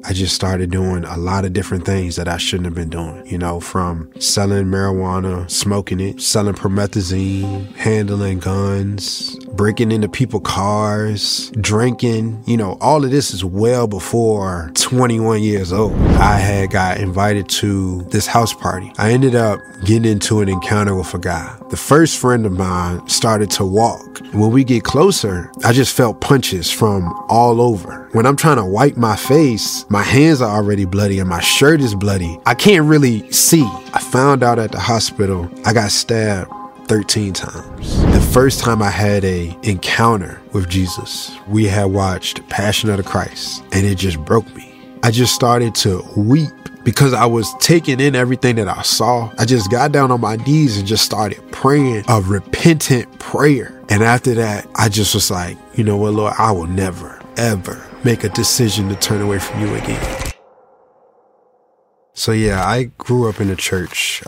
I just started doing a lot of different things that I shouldn't have been doing, from selling marijuana, smoking it, selling promethazine, handling guns, breaking into people's cars, drinking, all of this is well before 21 years old. I had got invited to this house party. I ended up getting into an encounter with a guy. The first friend of mine started to walk. When we get closer, I just felt punches from all over. When I'm trying to wipe my face, my hands are already bloody and my shirt is bloody. I can't really see. I found out at the hospital I got stabbed 13 times. The first time I had a encounter with Jesus, we had watched Passion of the Christ, and it just broke me. I just started to weep because I was taking in everything that I saw. I just got down on my knees and just started praying a repentant prayer. And after that, I just was like, you know what, Lord, I will never, ever make a decision to turn away from you again. So yeah, I grew up in the church.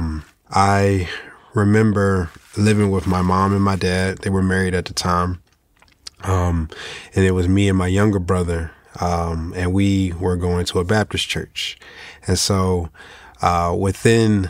I remember living with my mom and my dad. They were married at the time. And it was me and my younger brother. And we were going to a Baptist church. And so, within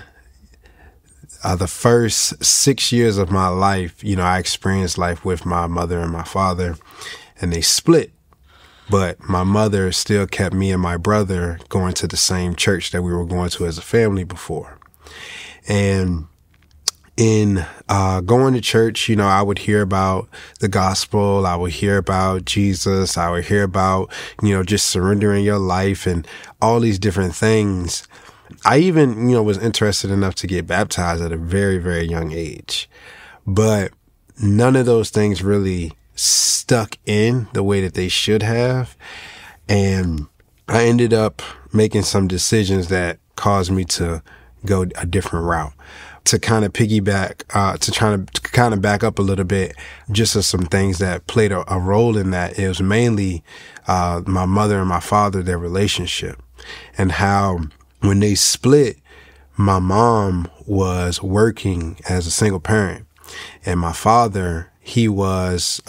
the first 6 years of my life, I experienced life with my mother and my father, and they split. But my mother still kept me and my brother going to the same church that we were going to as a family before. And in going to church, I would hear about the gospel. I would hear about Jesus. I would hear about, just surrendering your life and all these different things. I even, was interested enough to get baptized at a very, very young age. But none of those things really stuck in the way that they should have. And I ended up making some decisions that caused me to go a different route. To kind of piggyback, to try to kind of back up a little bit, just as some things that played a role in that. It was mainly my mother and my father, their relationship, and how when they split, my mom was working as a single parent, and my father, he was,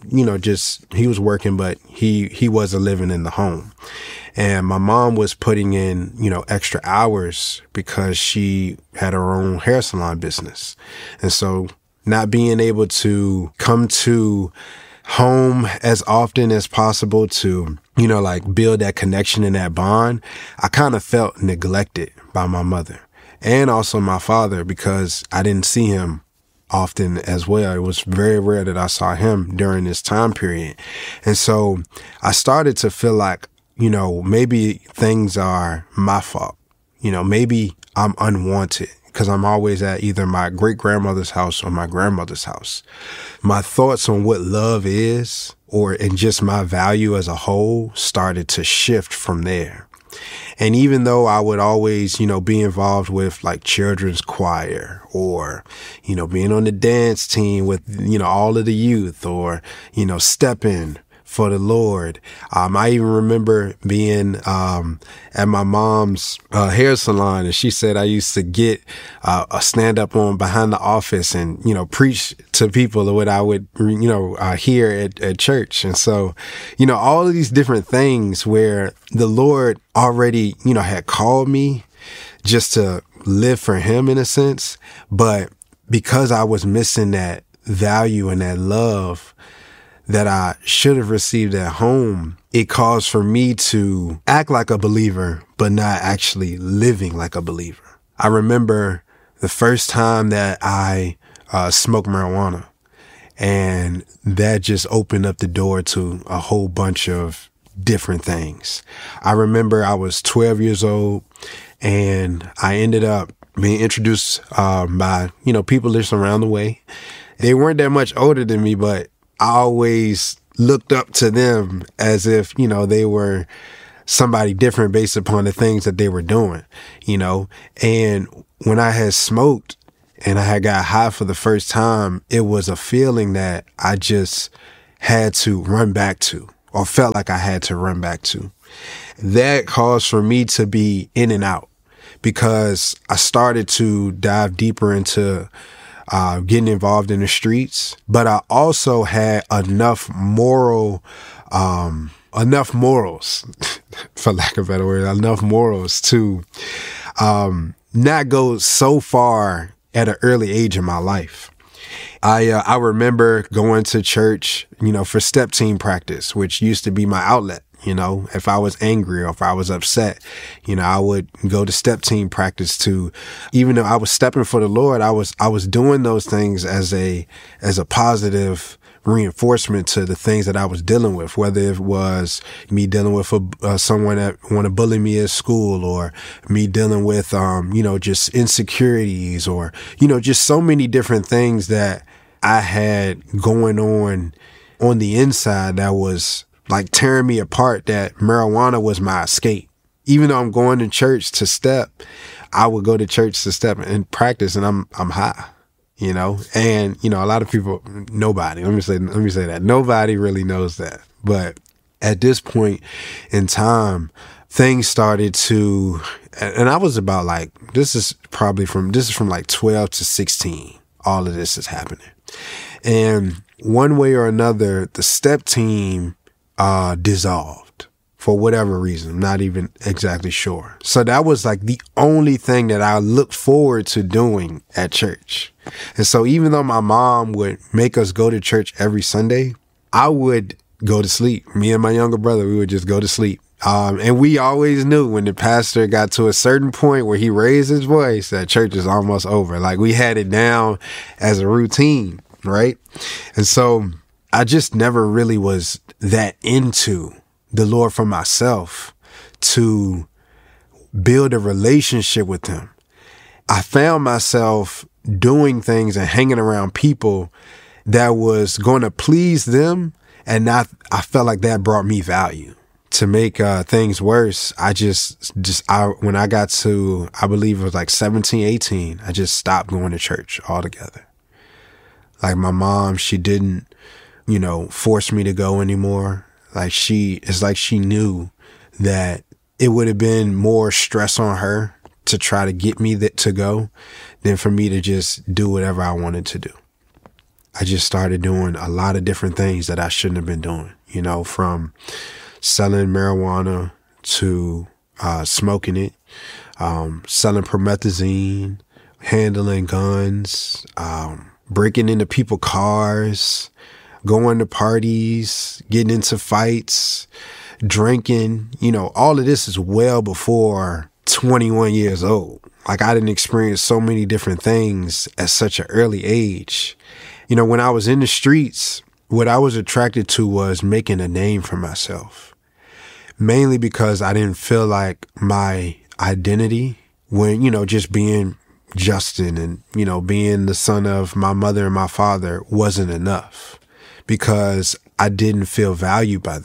he was working, but he wasn't living in the home. And my mom was putting in, extra hours because she had her own hair salon business. And so not being able to come to home as often as possible to, build that connection and that bond, I kind of felt neglected by my mother and also my father because I didn't see him often as well. It was very rare that I saw him during this time period. And so I started to feel like, maybe things are my fault. Maybe I'm unwanted because I'm always at either my great grandmother's house or my grandmother's house. My thoughts on what love is and just my value as a whole started to shift from there. And even though I would always, be involved with like children's choir or, being on the dance team with, all of the youth or, stepping for the Lord. I even remember being at my mom's hair salon, and she said I used to get a stand up on behind the office and preach to people what I would hear at church. And so all of these different things where the Lord already had called me just to live for Him in a sense, but because I was missing that value and that love that I should have received at home, it caused for me to act like a believer, but not actually living like a believer. I remember the first time that I smoked marijuana, and that just opened up the door to a whole bunch of different things. I remember I was 12 years old, and I ended up being introduced by, people just around the way. They weren't that much older than me, but I always looked up to them as if, they were somebody different based upon the things that they were doing, and when I had smoked and I had got high for the first time, it was a feeling that I just had to run back to or felt like I had to run back to. That caused for me to be in and out because I started to dive deeper into getting involved in the streets, but I also had enough morals for lack of a better word, enough morals to not go so far at an early age in my life. I remember going to church, for step team practice, which used to be my outlet. If I was angry or if I was upset, I would go to step team practice to, even though I was stepping for the Lord, I was doing those things as a positive reinforcement to the things that I was dealing with, whether it was me dealing with someone that want to bully me at school, or me dealing with, just insecurities, or, just so many different things that I had going on the inside that was like tearing me apart, that marijuana was my escape. Even though I'm going to church to step, I would go to church to step and practice, and I'm high. And, a lot of people, nobody, let me say that nobody really knows that. But at this point in time, things started to, and I was about this is from like 12 to 16. All of this is happening. And one way or another, the step team, dissolved for whatever reason. I'm not even exactly sure. So that was like the only thing that I looked forward to doing at church. And so even though my mom would make us go to church every Sunday, I would go to sleep. Me and my younger brother, we would just go to sleep. And we always knew when the pastor got to a certain point where he raised his voice that church is almost over. Like, we had it down as a routine, right? And so I just never really was that into the Lord for myself to build a relationship with him. I found myself doing things and hanging around people that was going to please them, and I felt like that brought me value. To make things worse, when I got to, I believe it was like 17, 18, I just stopped going to church altogether. Like, my mom, she didn't, force me to go anymore. It's like she knew that it would have been more stress on her to try to get me to go than for me to just do whatever I wanted to do. I just started doing a lot of different things that I shouldn't have been doing, from selling marijuana to smoking it, selling promethazine, handling guns, breaking into people's cars, going to parties, getting into fights, drinking. All of this is well before 21 years old. Like, I didn't experience so many different things at such an early age. When I was in the streets, what I was attracted to was making a name for myself. Mainly because I didn't feel like my identity, when, just being Justin and, being the son of my mother and my father wasn't enough, because I didn't feel valued by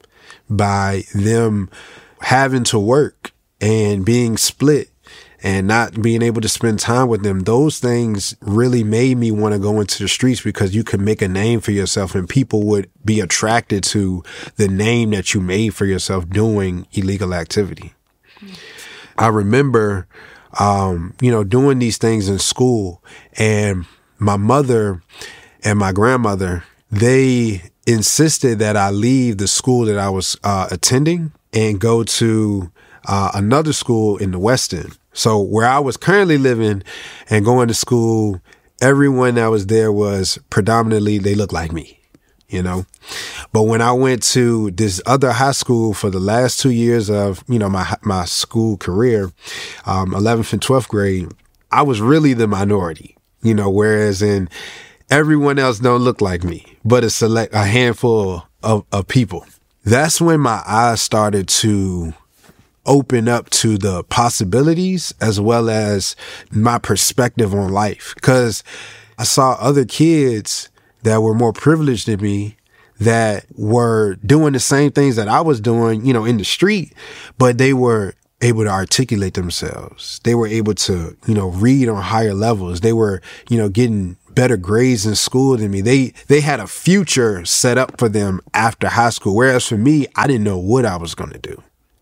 them having to work and being split and not being able to spend time with them. Those things really made me want to go into the streets, because you could make a name for yourself and people would be attracted to the name that you made for yourself doing illegal activity. I remember, doing these things in school, and my mother and my grandmother, they insisted that I leave the school that I was attending and go to another school in the West End. So where I was currently living and going to school, everyone that was there was predominantly, they looked like me, But when I went to this other high school for the last 2 years of, my school career, 11th and 12th grade, I was really the minority, whereas in everyone else don't look like me, but a handful of people. That's when my eyes started to open up to the possibilities as well as my perspective on life. Because I saw other kids that were more privileged than me that were doing the same things that I was doing, in the street, but they were able to articulate themselves. They were able to, read on higher levels. They were, getting better grades in school than me. They had a future set up for them after high school. Whereas for me, I didn't know what I was going to do.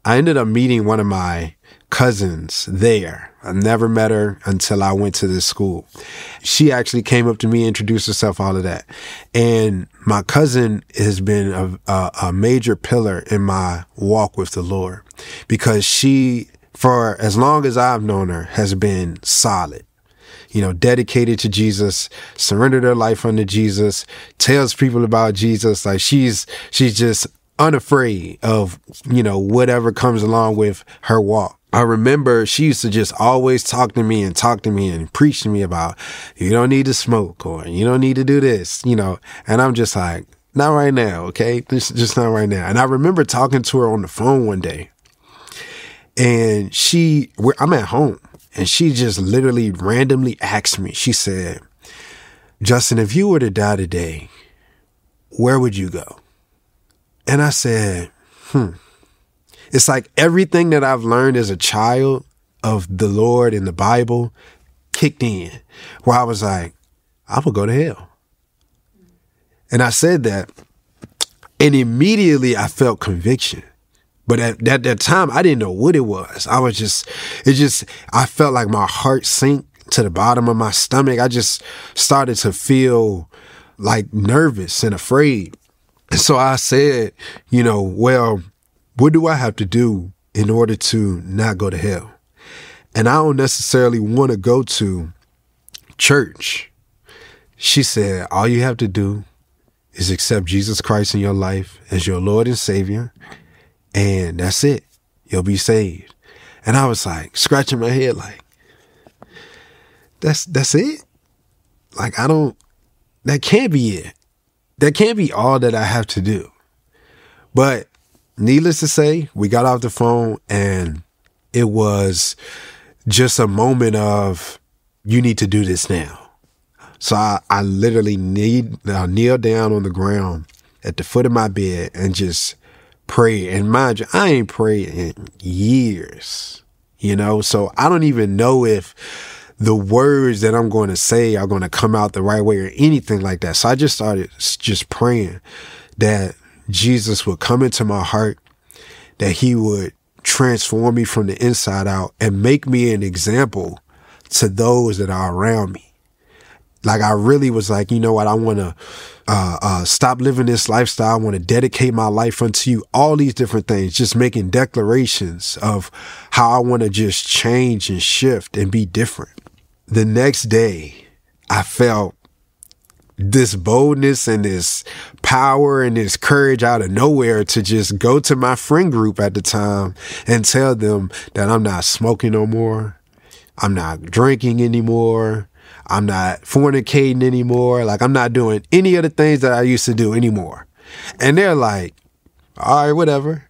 I ended up meeting one of my cousins there. I never met her until I went to this school. She actually came up to me, introduced herself, all of that. And my cousin has been a major pillar in my walk with the Lord, because she, for as long as I've known her, has been solid. You know, dedicated to Jesus, surrendered her life unto Jesus, tells people about Jesus. Like she's just unafraid of, you know, whatever comes along with her walk. I remember she used to just always talk to me and preach to me about, you don't need to smoke, or you don't need to do this, you know, and I'm just like, not right now. Okay. This is just not right now. And I remember talking to her on the phone one day, and I'm at home, and she just literally randomly asked me, she said, Justin, if you were to die today, where would you go? And I said, It's like everything that I've learned as a child of the Lord and the Bible kicked in, where I was like, I'm going to go to hell. And I said that, and immediately I felt conviction. But at that time, I didn't know what it was. I felt like my heart sank to the bottom of my stomach. I just started to feel like nervous and afraid. And so I said, you know, well, what do I have to do in order to not go to hell? And I don't necessarily want to go to church. She said, all you have to do is accept Jesus Christ in your life as your Lord and Savior. And that's it. You'll be saved. And I was like, scratching my head like, that's it? Like, that can't be it. That can't be all that I have to do. But needless to say, we got off the phone, and it was just a moment of, you need to do this now. So I literally kneel down on the ground at the foot of my bed and just pray. And mind you, I ain't prayed in years, you know, so I don't even know if the words that I'm going to say are going to come out the right way or anything like that. So I just started just praying that Jesus would come into my heart, that he would transform me from the inside out and make me an example to those that are around me. Like, I really was like, you know what? I want to stop living this lifestyle. I want to dedicate my life unto you. All these different things, just making declarations of how I want to just change and shift and be different. The next day, I felt this boldness and this power and this courage out of nowhere to just go to my friend group at the time and tell them that I'm not smoking no more. I'm not drinking anymore. I'm not fornicating anymore. Like, I'm not doing any of the things that I used to do anymore. And they're like, all right, whatever.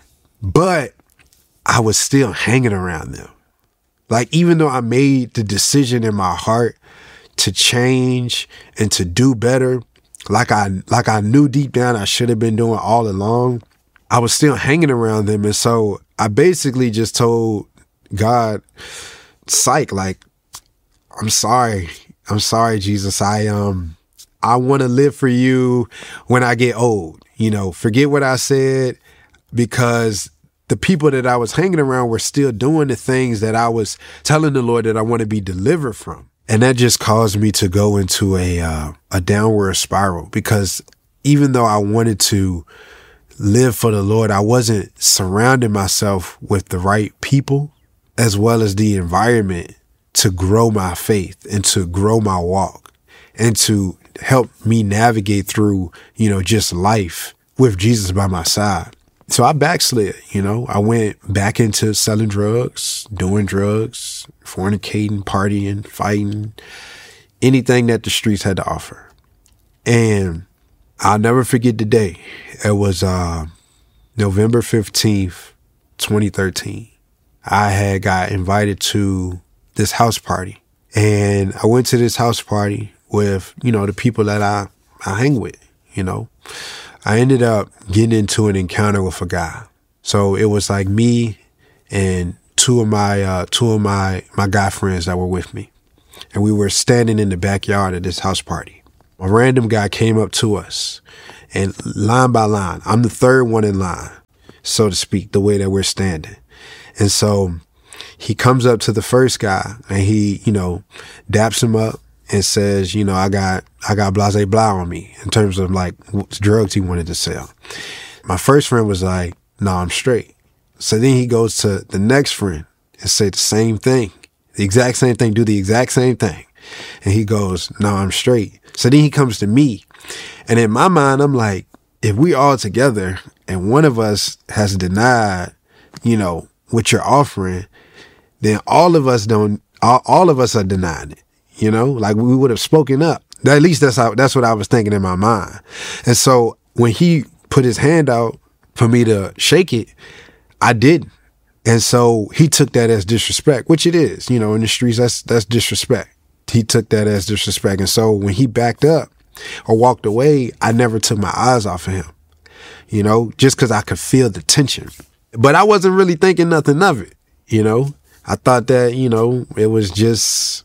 But I was still hanging around them. Like, even though I made the decision in my heart to change and to do better, like I knew deep down I should have been doing all along, I was still hanging around them. And so I basically just told God, psych, like, I'm sorry, Jesus. I want to live for you when I get old. You know, forget what I said, because the people that I was hanging around were still doing the things that I was telling the Lord that I want to be delivered from. And that just caused me to go into a downward spiral, because even though I wanted to live for the Lord, I wasn't surrounding myself with the right people as well as the environment to grow my faith and to grow my walk and to help me navigate through, you know, just life with Jesus by my side. So I backslid, you know, I went back into selling drugs, doing drugs, fornicating, partying, fighting, anything that the streets had to offer. And I'll never forget the day. It was November 15th, 2013. I had got invited to this house party, and I went to this house party with, you know, the people that I hang with, you know. I ended up getting into an encounter with a guy. So it was like me and two of my guy friends that were with me. And we were standing in the backyard of this house party. A random guy came up to us, and line by line, I'm the third one in line. so to speak, the way that we're standing. And so he comes up to the first guy and he, daps him up and says, I got blase blah on me in terms of like what drugs he wanted to sell. My first friend was like, no, I'm straight. So then he goes to the next friend and say the same thing, the exact same thing, do the exact same thing. And he goes, no, I'm straight. So then he comes to me. And in my mind, I'm like, if we all together and one of us has denied, what you're offering, then all of us are denying it, like we would have spoken up. At least that's what I was thinking in my mind. And so when he put his hand out for me to shake it, I didn't. And so he took that as disrespect, which it is, in the streets, that's disrespect. He took that as disrespect. And so when he backed up or walked away, I never took my eyes off of him, just because I could feel the tension. But I wasn't really thinking nothing of it, I thought that, it was just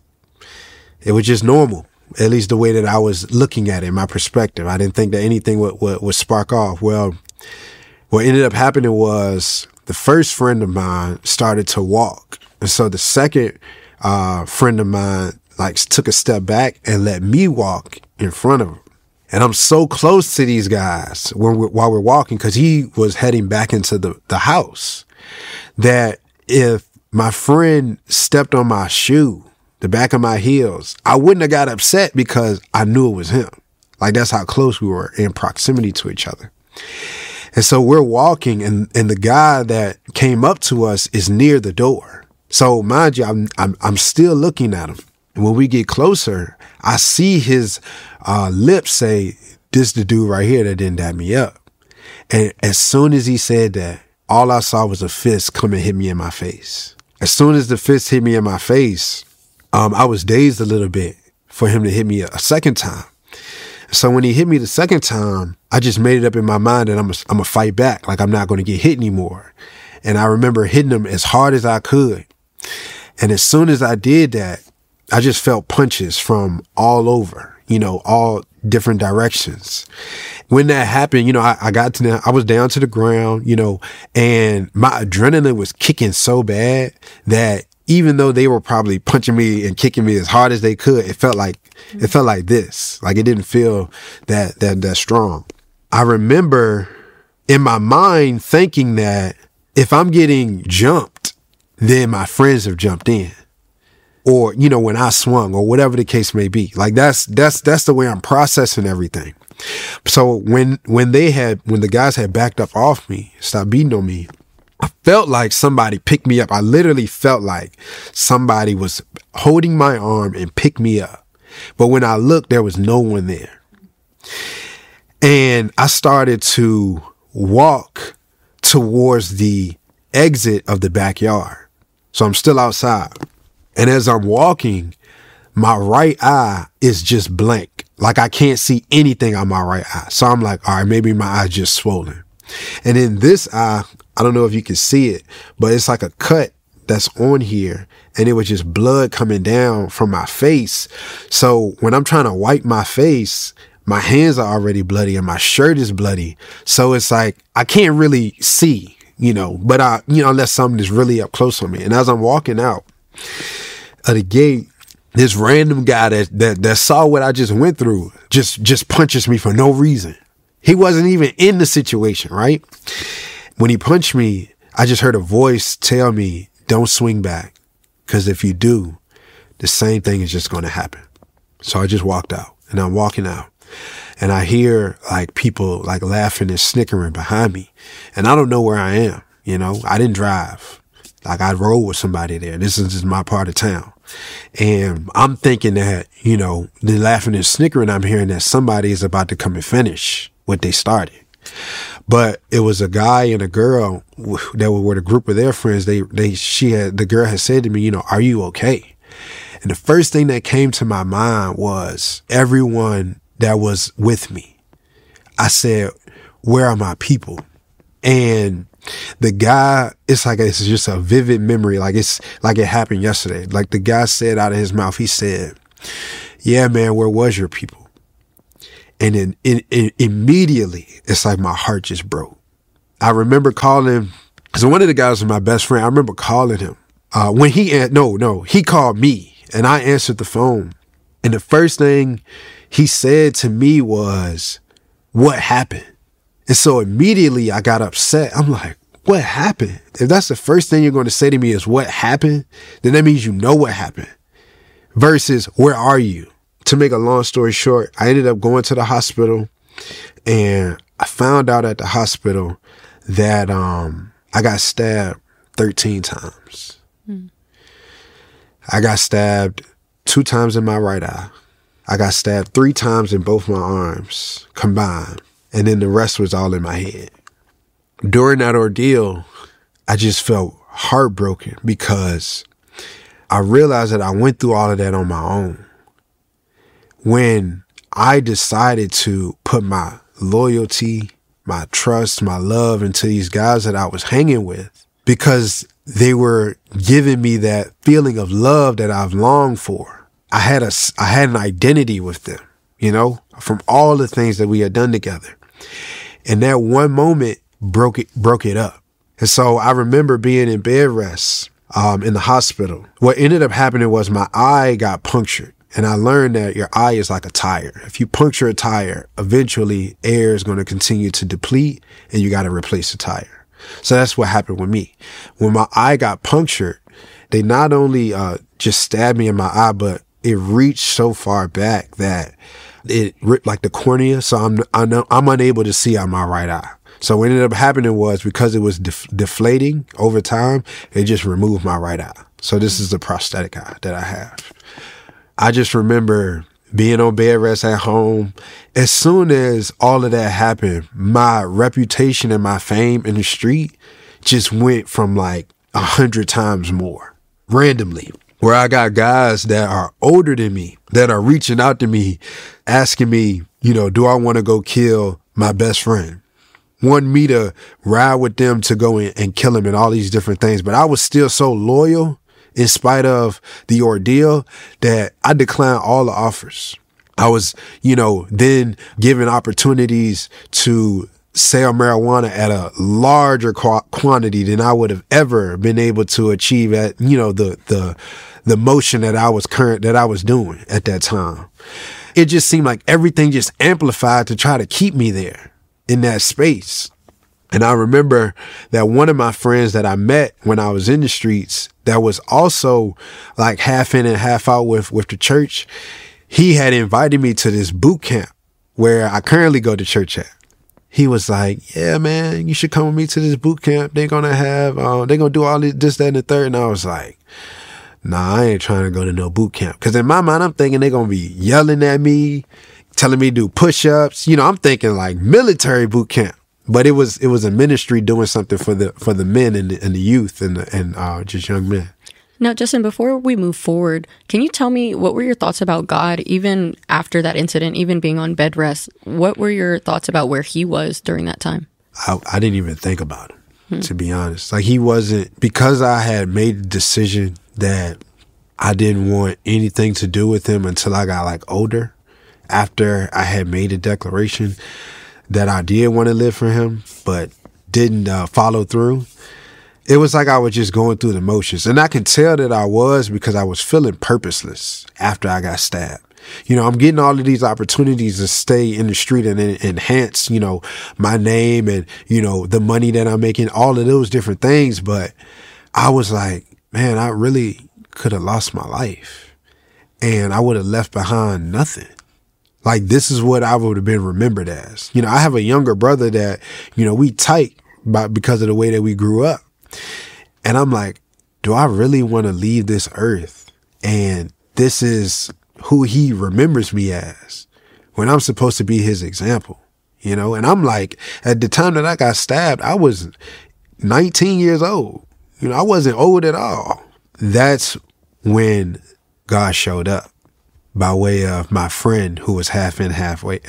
normal, at least the way that I was looking at it, my perspective. I didn't think that anything would spark off. Well, what ended up happening was the first friend of mine started to walk. And so the second friend of mine took a step back and let me walk in front of him. And I'm so close to these guys while we're walking, because he was heading back into the house, that if my friend stepped on my shoe, the back of my heels, I wouldn't have got upset because I knew it was him. Like, that's how close we were in proximity to each other. And so we're walking, and the guy that came up to us is near the door. So mind you, I'm still looking at him. And when we get closer, I see his lips say, "This the dude right here that didn't dap me up." And as soon as he said that, all I saw was a fist come and hit me in my face. As soon as the fist hit me in my face, I was dazed a little bit for him to hit me a second time. So when he hit me the second time, I just made it up in my mind that I'm gonna fight back. Like, I'm not going to get hit anymore. And I remember hitting him as hard as I could. And as soon as I did that, I just felt punches from all over, all different directions. When that happened, I was down to the ground, and my adrenaline was kicking so bad that even though they were probably punching me and kicking me as hard as they could, it felt like this. Like, it didn't feel that strong. I remember in my mind thinking that if I'm getting jumped, then my friends have jumped in. Or, when I swung, or whatever the case may be. Like, that's the way I'm processing everything. So when the guys had backed up off me, stopped beating on me, I felt like somebody picked me up. I literally felt like somebody was holding my arm and picked me up. But when I looked, there was no one there. And I started to walk towards the exit of the backyard. So I'm still outside. And as I'm walking, my right eye is just blank. Like, I can't see anything on my right eye. So I'm like, all right, maybe my eye's just swollen. And in this eye, I don't know if you can see it, but it's like a cut that's on here. And it was just blood coming down from my face. So when I'm trying to wipe my face, my hands are already bloody and my shirt is bloody. So it's like, I can't really see, but unless something is really up close on me. And as I'm walking out of the gate, this random guy that saw what I just went through just punches me for no reason. He wasn't even in the situation, right? When he punched me, I just heard a voice tell me, don't swing back, because if you do, the same thing is just going to happen. So I just walked out, and I'm walking out, and I hear like people like laughing and snickering behind me, and I don't know where I am. I didn't drive. Like, I rode with somebody there. This is just my part of town. And I'm thinking that, the laughing and snickering, I'm hearing that somebody is about to come and finish what they started. But it was a guy and a girl that were with a group of their friends. The girl had said to me, are you okay? And the first thing that came to my mind was everyone that was with me. I said, where are my people? And the guy, it's just a vivid memory. Like, it's like it happened yesterday. Like, the guy said out of his mouth, he said, yeah, man, where was your people? And then immediately, it's like my heart just broke. I remember calling, so one of the guys was my best friend. I remember calling him. When he called me and I answered the phone. And the first thing he said to me was, "What happened?" And so immediately I got upset. I'm like, what happened? If that's the first thing you're going to say to me is what happened, then that means you know what happened. Versus, where are you? To make a long story short, I ended up going to the hospital, and I found out at the hospital that I got stabbed 13 times. I got stabbed 2 times in my right eye. I got stabbed 3 times in both my arms combined. And then the rest was all in my head. During that ordeal, I just felt heartbroken because I realized that I went through all of that on my own. When I decided to put my loyalty, my trust, my love into these guys that I was hanging with, because they were giving me that feeling of love that I've longed for. I had an identity with them, you know, from all the things that we had done together. And that one moment broke it up. And so I remember being in bed rest in the hospital. What ended up happening was my eye got punctured. And I learned that your eye is like a tire. If you puncture a tire, eventually air is going to continue to deplete and you got to replace the tire. So that's what happened with me. When my eye got punctured, they not only just stabbed me in my eye, but it reached so far back that it ripped like the cornea. So I'm unable to see out my right eye. So what ended up happening was, because it was deflating over time, it just removed my right eye. So this is the prosthetic eye that I have. I just remember being on bed rest at home. As soon as all of that happened, my reputation and my fame in the street just went from like 100 times more randomly, where I got guys that are older than me that are reaching out to me, asking me, you know, do I want to go kill my best friend? Want me to ride with them to go in and kill him and all these different things. But I was still so loyal in spite of the ordeal that I declined all the offers. I was, you know, then given opportunities to sell marijuana at a larger quantity than I would have ever been able to achieve at, you know, the motion that I was doing at that time. It just seemed like everything just amplified to try to keep me there in that space. And I remember that one of my friends that I met when I was in the streets that was also like half in and half out with the church, he had invited me to this boot camp where I currently go to church at. He was like, yeah, man, you should come with me to this boot camp. They're going to do all this, that, and the third. And I was like, nah, I ain't trying to go to no boot camp. Cause in my mind, I'm thinking they're going to be yelling at me, telling me to do push-ups. You know, I'm thinking like military boot camp. But it was a ministry doing something for the men and the youth and just young men. Now, Justin, before we move forward, can you tell me what were your thoughts about God even after that incident, even being on bed rest? What were your thoughts about where he was during that time? I didn't even think about him, to be honest. Like, he wasn't, because I had made the decision that I didn't want anything to do with him until I got like older. After I had made a declaration that I did want to live for him, but didn't follow through. It was like I was just going through the motions. And I can tell that I was, because I was feeling purposeless after I got stabbed. You know, I'm getting all of these opportunities to stay in the street and enhance, you know, my name and, you know, the money that I'm making, all of those different things. But I was like, man, I really could have lost my life and I would have left behind nothing. Like, this is what I would have been remembered as. You know, I have a younger brother that, you know, we tight because of the way that we grew up. And I'm like, do I really want to leave this earth? And this is who he remembers me as when I'm supposed to be his example, you know? And I'm like, at the time that I got stabbed, I was 19 years old. You know, I wasn't old at all. That's when God showed up. By way of my friend who was halfway in,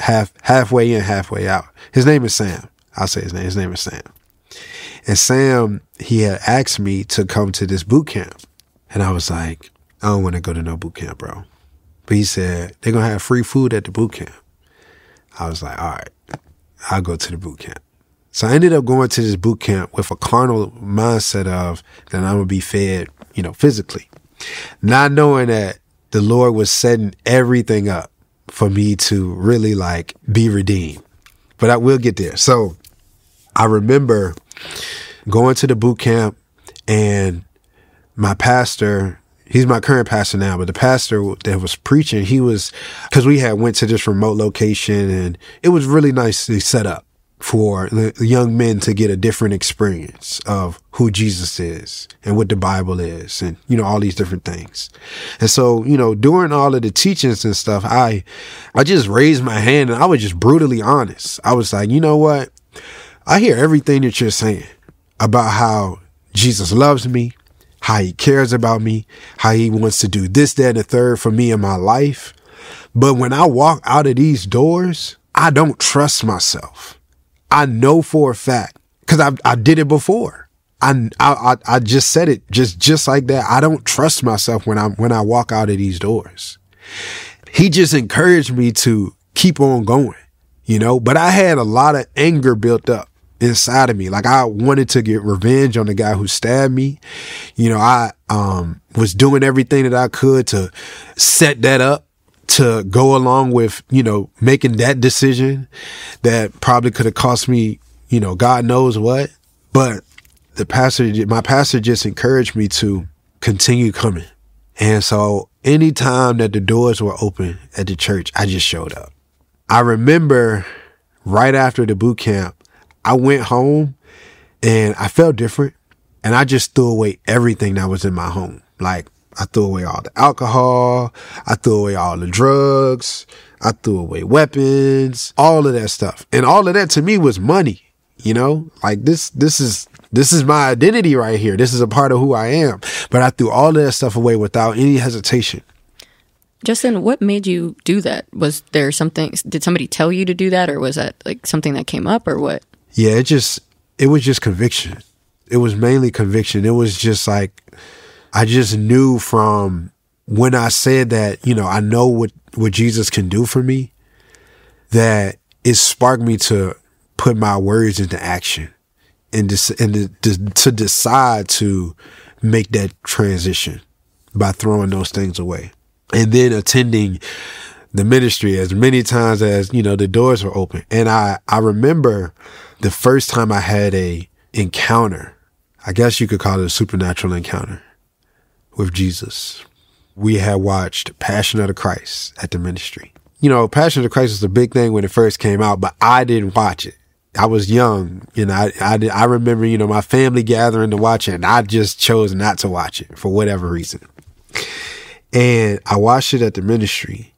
halfway out. His name is Sam. I'll say his name. His name is Sam. And Sam, he had asked me to come to this boot camp. And I was like, I don't want to go to no boot camp, bro. But he said, they're going to have free food at the boot camp. I was like, all right, I'll go to the boot camp. So I ended up going to this boot camp with a carnal mindset of that I'm going to be fed, physically, not knowing that the Lord was setting everything up for me to really be redeemed. But I will get there. So I remember going to the boot camp, and my pastor, he's my current pastor now, but the pastor that was preaching, because we had went to this remote location, and it was really nicely set up for the young men to get a different experience of who Jesus is and what the Bible is, and, all these different things. And so, during all of the teachings and stuff, I just raised my hand and I was just brutally honest. I was like, you know what? I hear everything that you're saying about how Jesus loves me, how he cares about me, how he wants to do this, that, and the third for me in my life. But when I walk out of these doors, I don't trust myself. I know for a fact, because I did it before. I just said it just like that. I don't trust myself when I walk out of these doors. He just encouraged me to keep on going, but I had a lot of anger built up inside of me. Like, I wanted to get revenge on the guy who stabbed me. I was doing everything that I could to set that up, to go along with, making that decision that probably could have cost me, God knows what. But my pastor just encouraged me to continue coming. And so anytime that the doors were open at the church, I just showed up. I remember right after the boot camp, I went home and I felt different, and I just threw away everything that was in my home. Like, I threw away all the alcohol. I threw away all the drugs. I threw away weapons, all of that stuff. And all of that to me was money, like this is my identity right here. This is a part of who I am. But I threw all of that stuff away without any hesitation. Justin, what made you do that? Was there something, did somebody tell you to do that, or was that something that came up, or what? Yeah, it was just conviction. It was mainly conviction. It was just I just knew from when I said that, I know what Jesus can do for me, that it sparked me to put my words into action and to decide to make that transition by throwing those things away. And then attending the ministry as many times as, the doors were open. And I remember the first time I had a encounter, I guess you could call it a supernatural encounter with Jesus. We had watched Passion of the Christ at the ministry. Passion of the Christ was a big thing when it first came out, but I didn't watch it. I was young, I remember, my family gathering to watch it, and I just chose not to watch it for whatever reason. And I watched it at the ministry,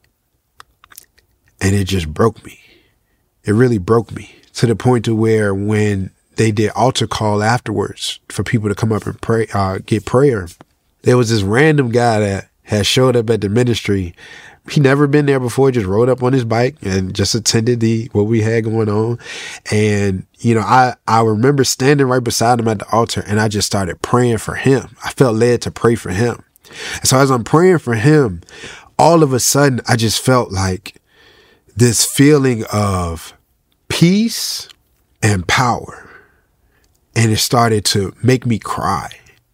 and it just broke me. It really broke me, to the point to where when they did altar call afterwards for people to come up and pray, get prayer, there was this random guy that had showed up at the ministry. He never been there before, just rode up on his bike and just attended what we had going on. And, I remember standing right beside him at the altar, and I just started praying for him. I felt led to pray for him. And so as I'm praying for him, all of a sudden, I just felt like this feeling of peace and power. And it started to make me cry.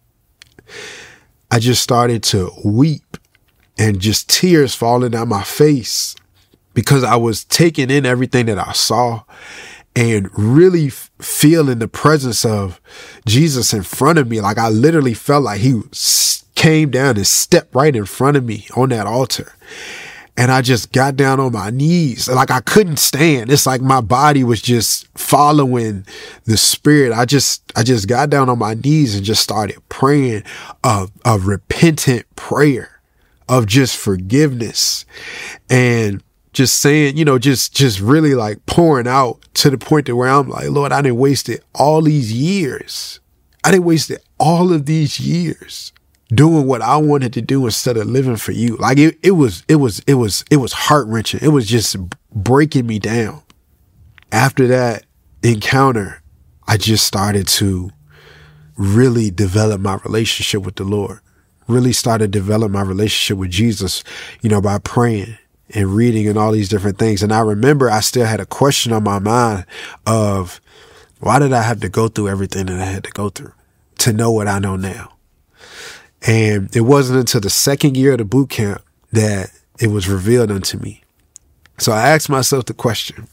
I just started to weep, and just tears falling down my face, because I was taking in everything that I saw and really feeling the presence of Jesus in front of me. Like, I literally felt like he came down and stepped right in front of me on that altar. And I just got down on my knees. Like, I couldn't stand. It's like my body was just following the Spirit. I just got down on my knees and just started praying a repentant prayer of just forgiveness, and just saying, just really pouring out, to the point to where I'm like, Lord, I didn't waste all these years. I didn't waste all of these years doing what I wanted to do instead of living for you. Like, it was heart-wrenching. It was just breaking me down. After that encounter, I just started to really develop my relationship with the Lord. Really started to develop my relationship with Jesus, by praying and reading and all these different things. And I remember I still had a question on my mind of, Why did I have to go through everything that I had to go through to know what I know now? And it wasn't until the second year of the boot camp that it was revealed unto me. So I asked myself the question.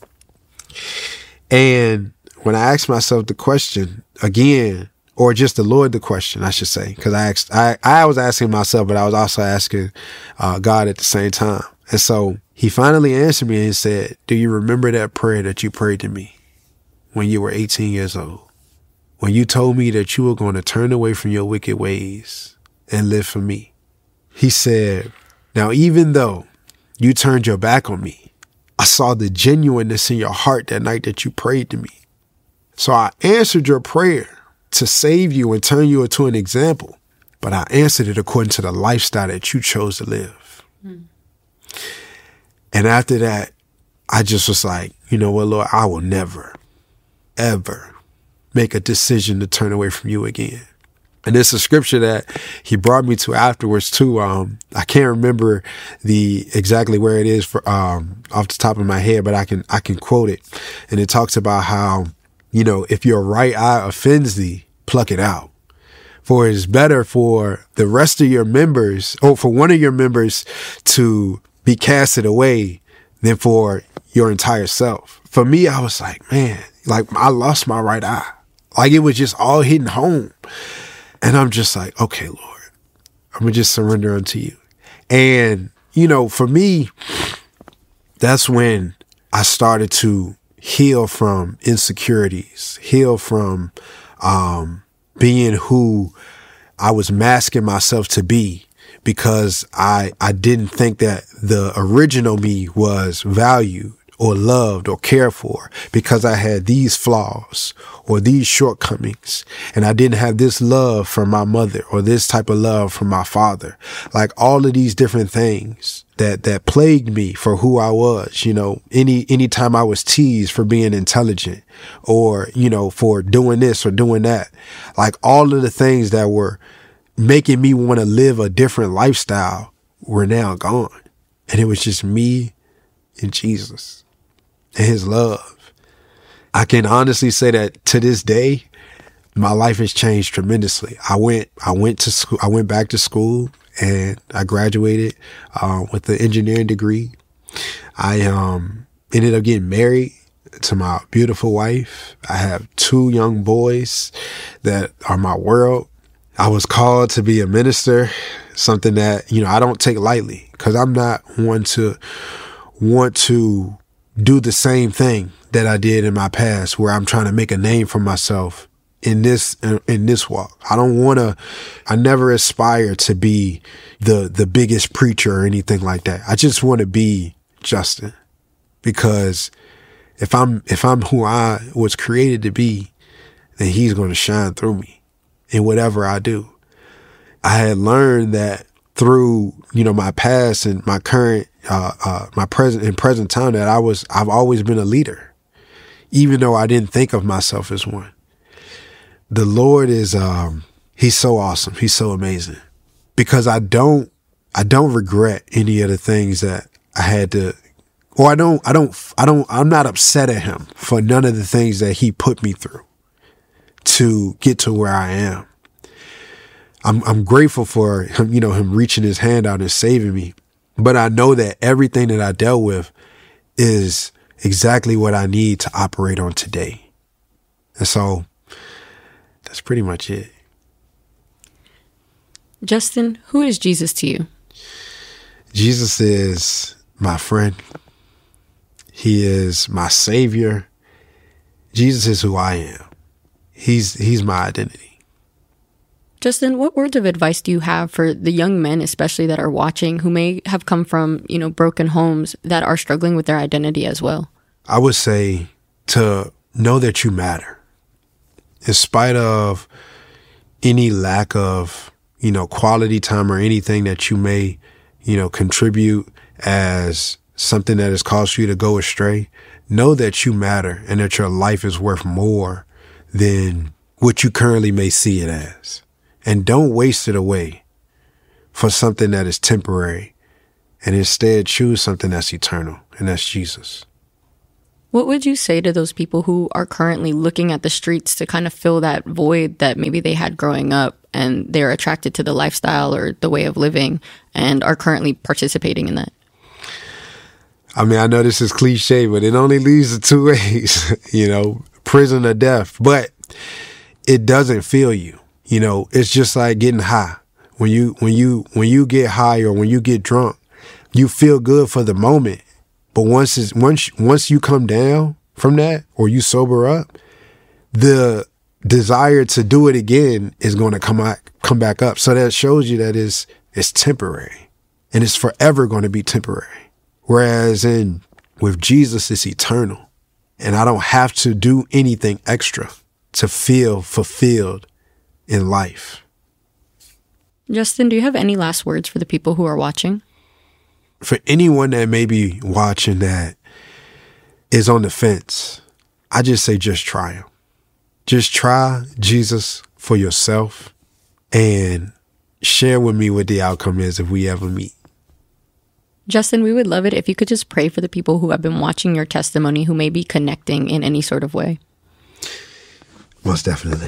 And when I asked myself the question again, or just the Lord the question, I should say, because I was asking myself, but I was also asking God at the same time. And so he finally answered me and said, do you remember that prayer that you prayed to me when you were 18 years old? When you told me that you were going to turn away from your wicked ways and live for me. He said, now, even though you turned your back on me, I saw the genuineness in your heart that night that you prayed to me. So I answered your prayer to save you and turn you into an example, but I answered it according to the lifestyle that you chose to live. And after that, I just was like, you know what, Lord, I will never, ever make a decision to turn away from you again. And it's a scripture that he brought me to afterwards too. I can't remember exactly where it is off the top of my head, but I can quote it. And it talks about how, you know, if your right eye offends thee, pluck it out. For it is better for the rest of your members, or for one of your members to be casted away than for your entire self. For me, I was like, man, like I lost my right eye. Like it was just all hitting home. And I'm just like, okay, Lord, I'm going to just surrender unto you. And, you know, for me, that's when I started to heal from insecurities, heal from being who I was masking myself to be, because I didn't think that the original me was valued or loved or cared for, because I had these flaws or these shortcomings, and I didn't have this love from my mother or this type of love from my father. Like all of these different things that plagued me for who I was, you know, anytime I was teased for being intelligent or, you know, for doing this or doing that, like all of the things that were making me want to live a different lifestyle were now gone. And it was just me and Jesus and his love. I can honestly say that to this day, my life has changed tremendously. I went to school. I went back to school and I graduated with an engineering degree. I ended up getting married to my beautiful wife. I have 2 young boys that are my world. I was called to be a minister, something that, you know, I don't take lightly, because I'm not one to want to do the same thing that I did in my past, where I'm trying to make a name for myself in this walk. I never aspire to be the biggest preacher or anything like that. I just want to be Justin, because if I'm who I was created to be, then he's going to shine through me in whatever I do. I had learned that through, you know, my past and my current, my present time, that I've always been a leader, even though I didn't think of myself as one. The Lord is, he's so awesome. He's so amazing, because I don't regret any of the things that I had to, or I'm not upset at him for none of the things that he put me through to get to where I am. I'm grateful for him, you know, him reaching his hand out and saving me. But I know that everything that I dealt with is exactly what I need to operate on today. And so that's pretty much it. Justin, who is Jesus to you? Jesus is my friend. He is my savior. Jesus is who I am. He's my identity. Justin, what words of advice do you have for the young men, especially that are watching, who may have come from, you know, broken homes, that are struggling with their identity as well? I would say to know that you matter. In spite of any lack of, you know, quality time or anything that you may, you know, contribute as something that has caused you to go astray, know that you matter and that your life is worth more than what you currently may see it as. And don't waste it away for something that is temporary, and instead choose something that's eternal, and that's Jesus. What would you say to those people who are currently looking at the streets to kind of fill that void that maybe they had growing up, and they're attracted to the lifestyle or the way of living and are currently participating in that? I mean, I know this is cliche, but it only leads to two ways, prison or death. But it doesn't feel you. It's just like getting high. When you get high or when you get drunk, you feel good for the moment. But once you come down from that or you sober up, the desire to do it again is going to come back up. So that shows you that it's temporary, and it's forever going to be temporary. Whereas with Jesus, it's eternal, and I don't have to do anything extra to feel fulfilled in life. Justin, do you have any last words for the people who are watching? For anyone that may be watching that is on the fence, I just say just try him. Just try Jesus for yourself and share with me what the outcome is if we ever meet. Justin, we would love it if you could just pray for the people who have been watching your testimony who may be connecting in any sort of way. Most definitely.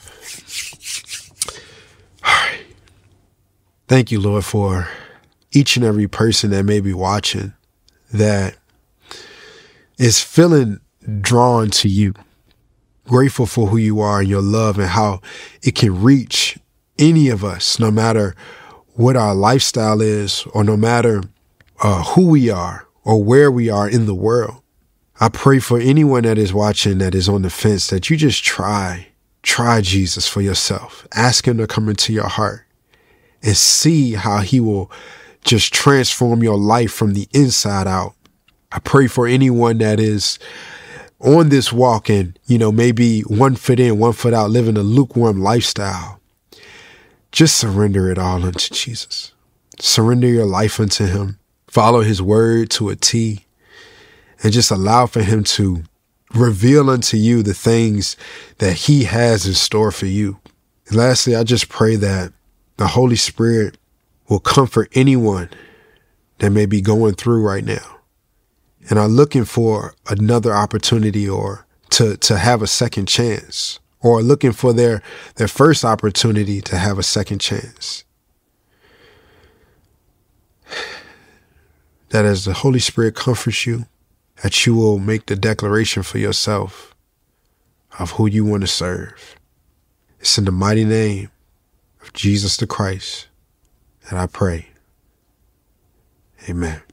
All right. Thank you, Lord, for each and every person that may be watching that is feeling drawn to you. Grateful for who you are and your love and how it can reach any of us, no matter what our lifestyle is or no matter who we are or where we are in the world. I pray for anyone that is watching that is on the fence that you just try Jesus for yourself. Ask him to come into your heart and see how he will just transform your life from the inside out. I pray for anyone that is on this walk and, maybe 1 foot in, 1 foot out, living a lukewarm lifestyle. Just surrender it all unto Jesus. Surrender your life unto him. Follow his word to a T and just allow for him to reveal unto you the things that he has in store for you. And lastly, I just pray that the Holy Spirit will comfort anyone that may be going through right now and are looking for another opportunity or to have a second chance, or looking for their first opportunity to have a second chance. That as the Holy Spirit comforts you, that you will make the declaration for yourself of who you want to serve. It's in the mighty name of Jesus the Christ that I pray. Amen.